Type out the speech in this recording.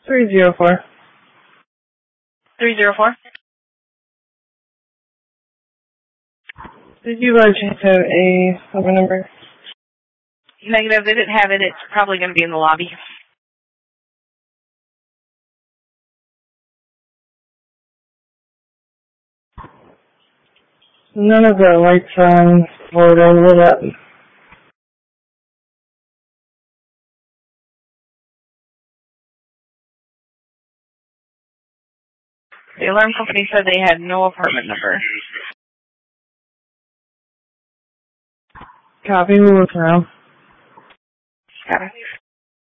304. 304? Did you by chance have a phone number? Negative, they didn't have it. It's probably going to be in the lobby. None of the lights on Florida lit up. The alarm company said they had no apartment number. Copy, we'll look around. Got it.